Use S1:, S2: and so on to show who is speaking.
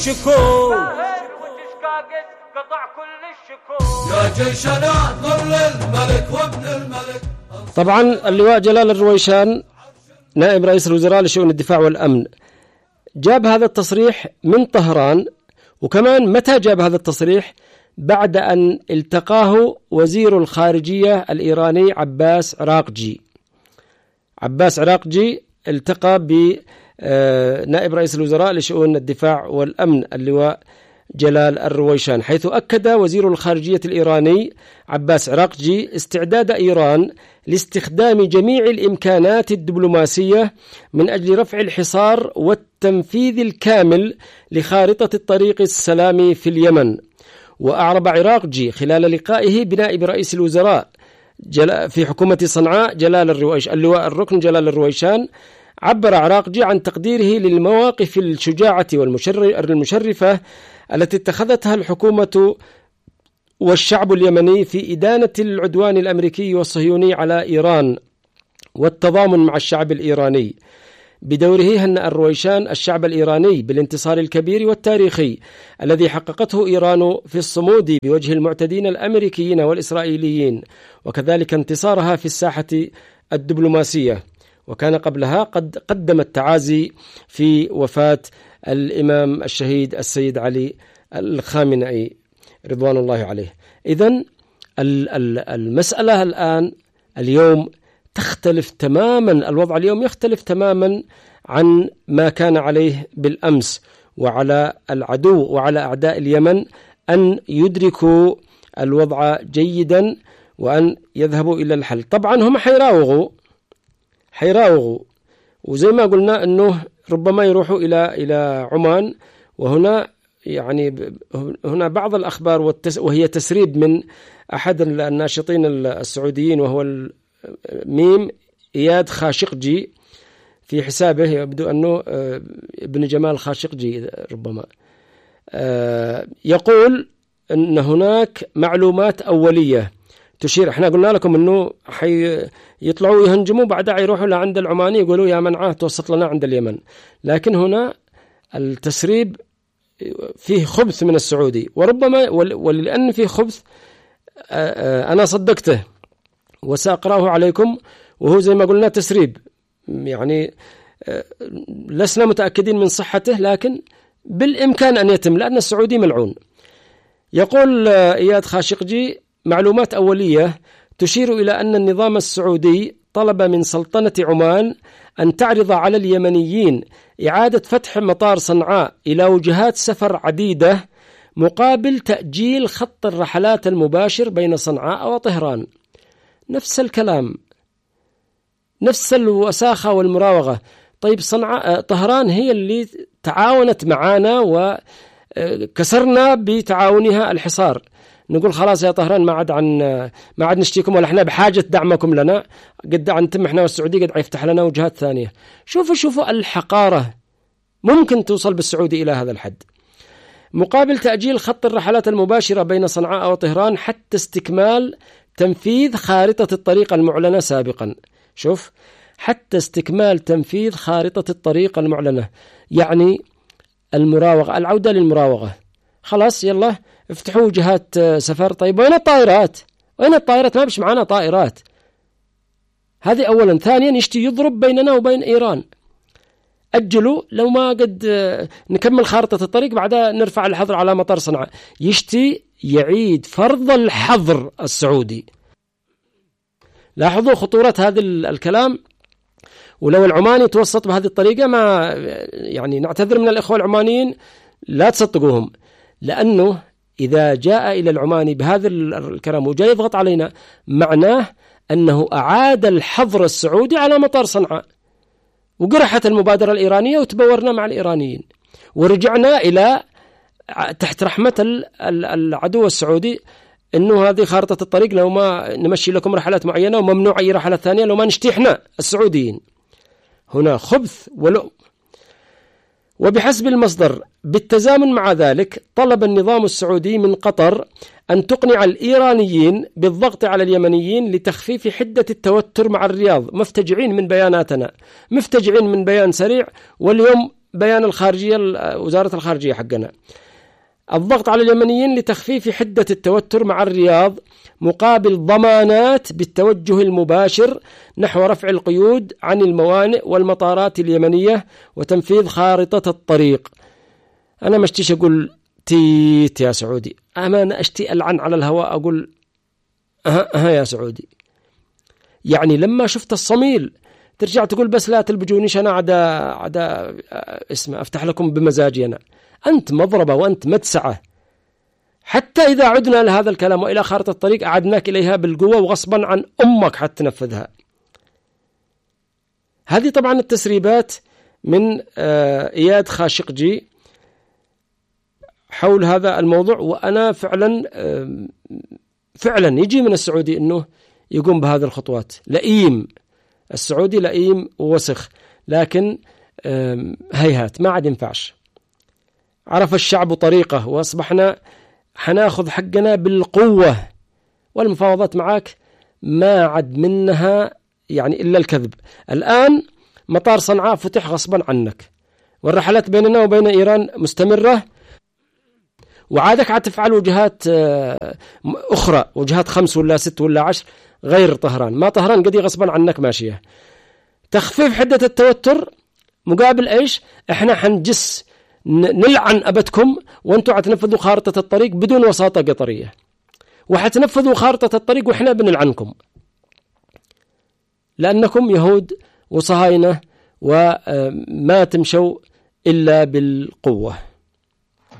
S1: شكو
S2: قطع كل الشكوك
S1: يا جيشنا ظل الملك وابن الملك.
S3: طبعا اللواء جلال الرويشان نائب رئيس الوزراء لشؤون الدفاع والأمن جاب هذا التصريح من طهران، وكمان متى جاب هذا التصريح؟ بعد أن التقاه وزير الخارجية الإيراني عباس عراقجي. عباس عراقجي التقى بنائب رئيس الوزراء لشؤون الدفاع والأمن اللواء جلال الرويشان، حيث أكد وزير الخارجية الإيراني عباس عراقجي استعداد إيران لاستخدام جميع الإمكانات الدبلوماسية من أجل رفع الحصار والتنفيذ الكامل لخارطة الطريق السلامي في اليمن. وأعرب عراقجي خلال لقائه بنائب رئيس الوزراء في حكومة صنعاء اللواء الركن جلال الرويشان، عبر عراقجي عن تقديره للمواقف الشجاعة والمشرفة التي اتخذتها الحكومة والشعب اليمني في إدانة العدوان الأمريكي والصهيوني على إيران والتضامن مع الشعب الإيراني. بدوره هنأ الرويشان الشعب الإيراني بالانتصار الكبير والتاريخي الذي حققته إيران في الصمود بوجه المعتدين الأمريكيين والإسرائيليين، وكذلك انتصارها في الساحة الدبلوماسية. وكان قبلها قد قدم التعازي في وفاة الإمام الشهيد السيد علي الخامنئي رضوان الله عليه. إذن المسألة الآن اليوم تختلف تماما، الوضع اليوم يختلف تماما عن ما كان عليه بالأمس، وعلى العدو وعلى أعداء اليمن أن يدركوا الوضع جيدا وأن يذهبوا إلى الحل. طبعا هم حيراوغوا وزي ما قلنا أنه ربما يروحوا إلى عمان. وهنا يعني هنا بعض الأخبار وهي تسريب من أحد الناشطين السعوديين وهو ميم إياد خاشقجي في حسابه، يبدو أنه ابن جمال خاشقجي ربما، يقول أن هناك معلومات أولية تشير. احنا قلنا لكم أنه يطلعوا يهنجموا بعدها يروحوا لعند العماني يقولوا يا منعاه توسط لنا عند اليمن. لكن هنا التسريب فيه خبث من السعودي، وربما ولأن فيه خبث أنا صدقته وسأقرأه عليكم، وهو زي ما قلنا تسريب، يعني لسنا متأكدين من صحته لكن بالإمكان أن يتم لأن السعودي ملعون. يقول إياد خاشقجي معلومات أولية تشير إلى أن النظام السعودي طلب من سلطنة عمان أن تعرض على اليمنيين إعادة فتح مطار صنعاء إلى وجهات سفر عديدة مقابل تأجيل خط الرحلات المباشر بين صنعاء وطهران. نفس الكلام، نفس الوساخة والمراوغة. طيب طهران هي اللي تعاونت معنا وكسرنا بتعاونها الحصار، نقول خلاص يا طهران ما عاد نشتيكم ولا احنا بحاجة دعمكم لنا، قد عنتم احنا والسعودي قد يفتح لنا وجهات ثانية. شوفوا الحقارة ممكن توصل بالسعودي إلى هذا الحد، مقابل تأجيل خط الرحلات المباشرة بين صنعاء وطهران حتى استكمال تنفيذ خارطة الطريق المعلنة سابقا. شوف، حتى استكمال تنفيذ خارطة الطريق المعلنة، يعني المراوغة، العودة للمراوغة. خلاص يلا افتحوا وجهات سفر. طيب وين الطائرات؟ ما بش معنا طائرات. هذه أولا. ثانيا يشتي يضرب بيننا وبين إيران. أجلوا، لو ما قد نكمل خارطة الطريق بعدها نرفع الحظر على مطار صنعاء. يشتي يعيد فرض الحظر السعودي. لاحظوا خطورة هذا الكلام. ولو العماني توسط بهذه الطريقة ما يعني نعتذر من الإخوة العمانيين، لا تصدقوهم، لأنه إذا جاء إلى العماني بهذا الكلام وجاء يضغط علينا معناه أنه أعاد الحظر السعودي على مطار صنعاء، وقرحت المبادرة الإيرانية وتبورنا مع الإيرانيين، ورجعنا إلى تحت رحمة العدو السعودي إنه هذه خارطة الطريق، لو ما نمشي لكم رحلات معينة وممنوع أي رحلات ثانية لو ما نشتيحنا السعوديين. هنا خبث ولؤم. وبحسب المصدر بالتزامن مع ذلك طلب النظام السعودي من قطر أن تقنع الإيرانيين بالضغط على اليمنيين لتخفيف حدة التوتر مع الرياض. مفتجعين من بياناتنا، مفتجعين من بيان سريع، واليوم بيان الخارجية وزارة الخارجية حقنا: الضغط على اليمنيين لتخفيف حدة التوتر مع الرياض مقابل ضمانات بالتوجه المباشر نحو رفع القيود عن الموانئ والمطارات اليمنية وتنفيذ خارطة الطريق. أنا مشتيش أقول تيت يا سعودي، أنا أشتي ألعن على الهواء أقول أها يا سعودي. يعني لما شفت الصميل ترجع تقول بس لا تلبجونيش، أنا عدا اسمه أفتح لكم بمزاجي. أنت مضربة وأنت مدسعة. حتى إذا عدنا لهذا الكلام وإلى خارطة الطريق أعدناك إليها بالقوة وغصبا عن أمك حتى تنفذها. هذه طبعا التسريبات من إياد خاشقجي حول هذا الموضوع. وأنا فعلا يجي من السعودي أنه يقوم بهذه الخطوات. لئيم السعودي، لئيم ووسخ، لكن هيهات ما عاد ينفعش. عرف الشعب طريقه وأصبحنا حناخذ حقنا بالقوة، والمفاوضات معك ما عد منها يعني إلا الكذب. الآن مطار صنعاء فتح غصبا عنك، والرحلات بيننا وبين إيران مستمرة، وعادك عاد تفعل وجهات أخرى، وجهات 5 ولا 6 ولا 10 غير طهران. ما طهران قدي غصبا عنك ماشية. تخفيف حدة التوتر مقابل إيش؟ إحنا حنجس نلعن أبدكم وأنتوا حتنفذوا خارطة الطريق بدون وساطة قطرية، وحتنفذوا خارطة الطريق وإحنا بنلعنكم لأنكم يهود وصهاينة وما تمشوا إلا بالقوة.